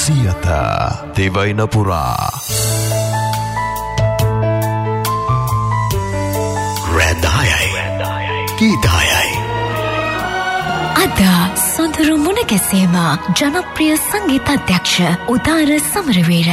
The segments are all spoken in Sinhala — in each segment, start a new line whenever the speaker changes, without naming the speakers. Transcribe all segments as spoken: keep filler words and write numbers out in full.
සියත දෙවයින පුරා රැදායයි ගීතායයි
අද සොඳුරු මුණ ගැසීම ජනප්‍රිය සංගීත අධ්‍යක්ෂ උදාර සමරවීර.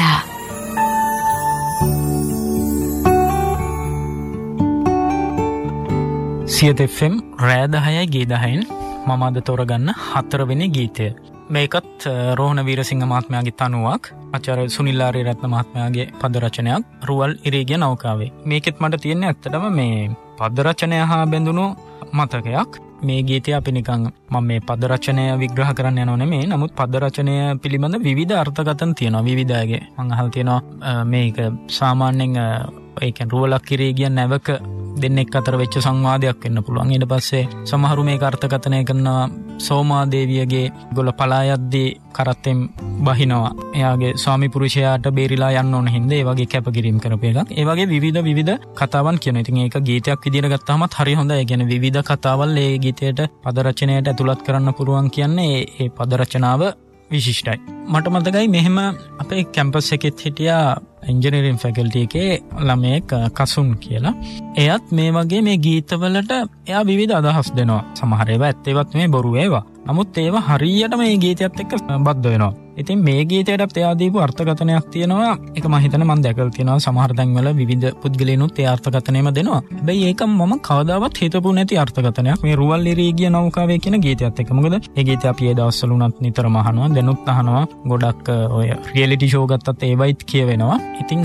සියත එෆ් එම් රැදායයි ගීදායෙන් මම අද තෝරගන්න හතරවෙනි ගීතය. මේකත් රෝහණ වීරසිංහ මහත්මයාගේ තනුවක්, ආචාර්ය සුනිල් ආරියරත්න මහත්මයාගේ පද රචනයක්, රුවල් ඉරේගිය නෞකාවේ. මේකෙත් මට තියෙන්නේ ඇත්තටම මේ පද රචනය හා බැඳුණු මතකයක්. මේ ගීතය අපි නිකන් මම මේ පද රචනය විග්‍රහ කරන්න යනව නෙමෙයි, නමුත් පද රචනය පිළිබඳ විවිධ අර්ථකථන තියෙනවා විවිධයගේ. මම අහලා තියෙනවා මේක සාමාන්‍යයෙන් ඒ කියන්නේ රුවලක් ඉරේගිය නැවක දෙන්නෙක් අතර වෙච්ච සංවාදයක් වෙන්න පුළුවන්. ඊට පස්සේ සමහරු මේක අර්ථකථනය කරනවා සෝමාදේවියගේ ගොල්ල පලා යද්දී කරත්තෙන් බහිනවා, එයාගේ ස්වාමි පුරුෂයාට බේරිලා යන්න ඕන හින්දා ඒ වගේ කැපකිරීම කරපු එකක්. ඒ වගේ විවිධ විවිධ කතාවන් කියනවා. ඉතින් ඒක ගීතයක් විදියට ගත්තාමත් හරි හොඳයි. ඒ කියන්නේ විවිධ කතාවල් ඒ ගීතයට පද රචනයට ඇතුළත් කරන්න පුළුවන් කියන්නේ ඒ පද රචනාව විශිෂ්ටයි. මට මතකයි මෙහෙම අපේ කැම්පස් එකෙත් හිටියා ඉංජිනේරින් ෆැකල්ටි එකේ ළමයෙක් කසුන් කියලා. එයත් මේ වගේ මේ ගීතවලට එයා විවිධ අදහස් දෙනවා. සමහර ඒවා ඇත්ත ඒවත් මේ බොරු ඒවා. නමුත් ඒවා හරියට මේ ගීතයත් එක්ක බද්ධ වෙනවා. ඉතින් මේ ගීතයටත් එයා දීපු අර්ථකථනයක් තියෙනවා. ඒක මම හිතන්නේ මම දැකලා තියෙනවා සමහර තැන්වල විවිධ පුද්ගලයන්ුත් ඒ අර්ථකථනයම දෙනවා. හැබැයි ඒක මම කවදාවත් හිතපු නැති අර්ථකථනයක් මේ රුවල් ඉරේගිය නෞකාවේ කියන ගීතයත් එක්ක. මොකද මේ ගීතය අපි ඒ දවස්වල උනත් නිතරම අහනවා, දැනුත් අහනවා. ගොඩක් ඔය රියැලිටි ෂෝ ගත්තත් ඒවයිත් කියවෙනවා. ඉතින්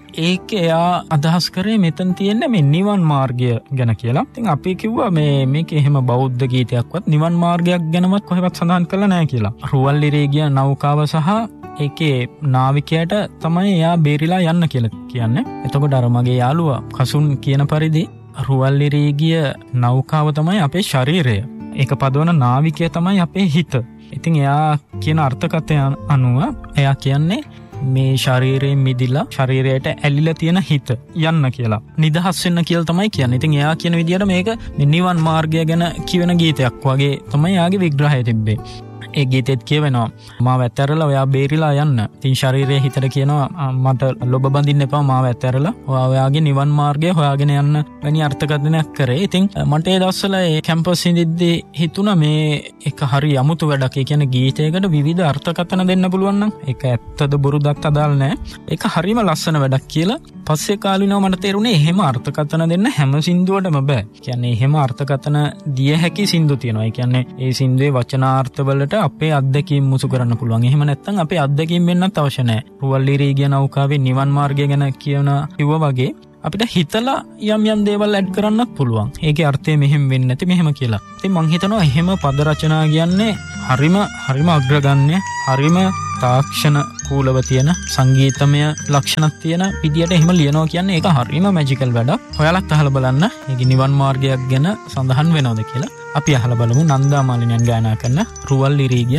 ඒක එයා අදහස් කරේ මෙතන තියෙන මේ නිවන් මාර්ගය ගැන කියලා. ඉතින් අපි කිව්වා මේ මේක එහෙම බෞද්ධ ගීතයක්වත් නිවන් මාර්ගයක් ගැනවත් කොහෙවත් සඳහන් කරලා නැහැ කියලා. රුවල් ඉරේගිය නෞකාව සහ ඒකේ නාවිකයාට තමයි එයා බේරිලා යන්න කියලා කියන්නේ. එතකොට අර මගේ යාළුවා කසුන් කියන පරිදි රුවල් ඉරේගිය නෞකාව තමයි අපේ ශරීරය. ඒක පදවන නාවිකය තමයි අපේ හිත. ඉතින් එයා කියන අර්ථකථනය අනුව එයා කියන්නේ මේ ශරීරයෙන් මිදිලා ශරීරයට ඇලිලා තියෙන හිත යන්න කියලා, නිදහස් වෙන්න කියලා තමයි කියන්නේ. ඉතින් එයා කියන විදිහට මේක නිවන් මාර්ගය ගැන කියවෙන ගීතයක් වගේ තමයි එයාගේ විග්‍රහය තිබ්බේ. ඒ ගීතෙත් කියවෙනවා මාව ඇතැරලා ඔයා බේරිලා යන්න. ඉතින් ශරීරයේ හිතට කියනවා මට ලොබ බඳින්න එපා, මාව ඇතැරලා ඔයා ඔයාගේ නිවන් මාර්ගය හොයාගෙන යන්න වැනි අර්ථකථනයක් කරේ. ඉතින් මට ඒ දවස්වල ඒ කැම්පස් ඉඳිද්දී හිතුණා මේ එක හරි අමුතු වැඩක්. ඒ කියන්නේ ගීතයකට විවිධ අර්ථකථන දෙන්න පුළුවන් නම් ඒක ඇත්තද බොරුදත් අදාළ නැහැ. ඒක හරිම ලස්සන වැඩක් කියලා. පස්සේ කාලිනව මට තේරුණේ එහෙම අර්ථකථන දෙන්න හැම සින්දුවටම බෑ. කියන්නේ එහෙම අර්ථකථන දිය හැකි සින්දු තියෙනවා. ඒ කියන්නේ ඒ සින්දුවේ වචනාර්ථ වලට අපේ අත්දැකීම් මුසු කරන්න පුළුවන්. එහෙම නැත්නම් අපේ අත්දැකීම් වෙන්නත් අවශ්‍ය නැහැ. රුවල් ඉරේගිය නෞකාවේ නිවන් මාර්ගය ගැන කියන කිව්වා වගේ අපිට හිතලා යම් යම් දේවල් ඇඩ් කරන්නත් පුළුවන්. ඒකේ අර්ථය මෙහෙම වෙන්නේ නැති මෙහෙම කියලා. ඉතින් මං හිතනවා එහෙම පද රචනා කියන්නේ හරිම හරිම අග්‍රගණ්‍ය, හරිම තාක්ෂණ කූලව තියෙන සංගීතමය ලක්ෂණක් තියෙන විදියට එහෙම ලියනවා කියන්නේ ඒක හරිම මැජිකල් වැඩක්. ඔයාලත් අහලා බලන්න මේකේ නිවන් මාර්ගයක් ගැන සඳහන් වෙනවද කියලා. අපි අහලා බලමු නන්දා මාලිනියන් ගායනා කරන රුවල් ඉරේගිය